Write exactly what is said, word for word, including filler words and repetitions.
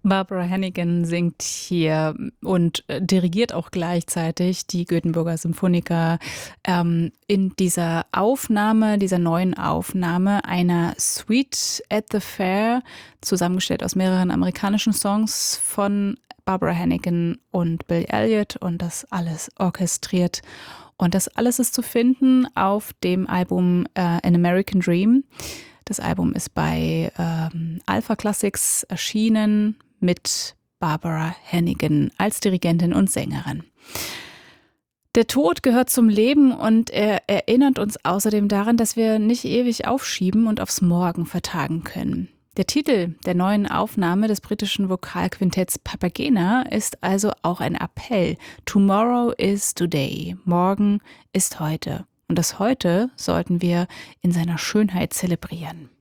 Barbara Hannigan singt hier und äh, dirigiert auch gleichzeitig die Göteborger Symphoniker ähm, in dieser Aufnahme, dieser neuen Aufnahme einer Suite at the Fair, zusammengestellt aus mehreren amerikanischen Songs von Barbara Hannigan und Bill Elliott, und das alles orchestriert. Und das alles ist zu finden auf dem Album äh, An American Dream. Das Album ist bei ähm, Alpha Classics erschienen mit Barbara Hannigan als Dirigentin und Sängerin. Der Tod gehört zum Leben und er erinnert uns außerdem daran, dass wir nicht ewig aufschieben und aufs Morgen vertagen können. Der Titel der neuen Aufnahme des britischen Vokalquintetts Papagena ist also auch ein Appell. Tomorrow is today. Morgen ist heute. Und das Heute sollten wir in seiner Schönheit zelebrieren.